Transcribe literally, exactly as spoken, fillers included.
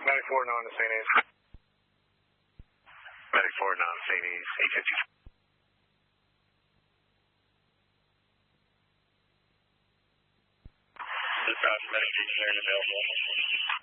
Medic four, non to Saint A's. Medic four, non to Saint A's, eight fifty. Dispatch, medic two, clearing available.